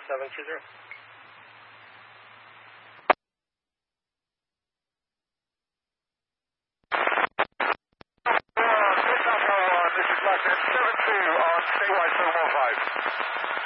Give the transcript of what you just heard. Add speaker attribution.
Speaker 1: 720.
Speaker 2: This is London 72 on statewide 715.